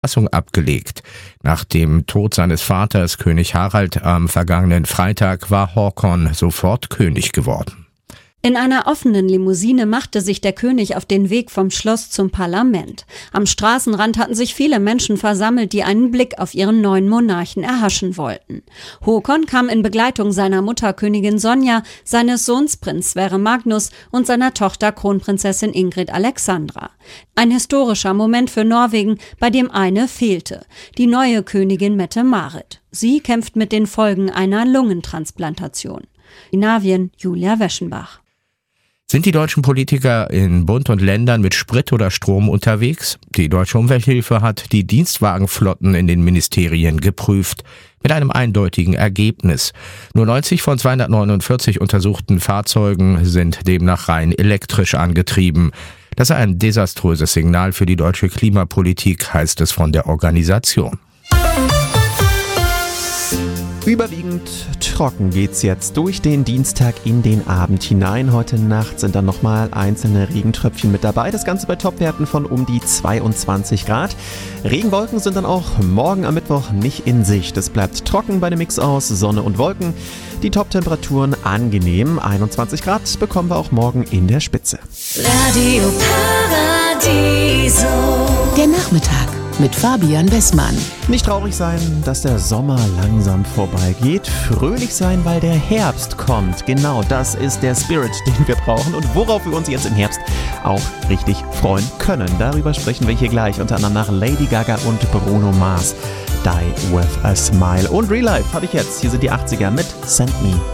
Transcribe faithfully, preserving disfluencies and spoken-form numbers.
Verfassung abgelegt. Nach dem Tod seines Vaters, König Harald, am vergangenen Freitag war Håkon sofort König geworden. In einer offenen Limousine machte sich der König auf den Weg vom Schloss zum Parlament. Am Straßenrand hatten sich viele Menschen versammelt, die einen Blick auf ihren neuen Monarchen erhaschen wollten. Håkon kam in Begleitung seiner Mutter Königin Sonja, seines Sohns Prinz Sverre Magnus und seiner Tochter Kronprinzessin Ingrid Alexandra. Ein historischer Moment für Norwegen, bei dem eine fehlte: die neue Königin Mette-Marit. Sie kämpft mit den Folgen einer Lungentransplantation. Skandinavien, Julia Weschenbach. Sind die deutschen Politiker in Bund und Ländern mit Sprit oder Strom unterwegs? Die Deutsche Umwelthilfe hat die Dienstwagenflotten in den Ministerien geprüft, mit einem eindeutigen Ergebnis. Nur neunzig von zweihundertneunundvierzig untersuchten Fahrzeugen sind demnach rein elektrisch angetrieben. Das sei ein desaströses Signal für die deutsche Klimapolitik, heißt es von der Organisation. Überwiegend trocken geht's jetzt durch den Dienstag in den Abend hinein. Heute Nacht sind dann nochmal einzelne Regentröpfchen mit dabei. Das Ganze bei Topwerten von um die zweiundzwanzig Grad. Regenwolken sind dann auch morgen am Mittwoch nicht in Sicht. Es bleibt trocken bei dem Mix aus Sonne und Wolken. Die Toptemperaturen angenehm. einundzwanzig Grad bekommen wir auch morgen in der Spitze. Radio Paradiso. Der Nachmittag mit Fabian Bessmann. Nicht traurig sein, dass der Sommer langsam vorbeigeht. Fröhlich sein, weil der Herbst kommt. Genau, das ist der Spirit, den wir brauchen und worauf wir uns jetzt im Herbst auch richtig freuen können. Darüber sprechen wir hier gleich, unter anderem nach Lady Gaga und Bruno Mars. Die with a Smile. Und Real Life habe ich jetzt. Hier sind die achtziger mit Send Me.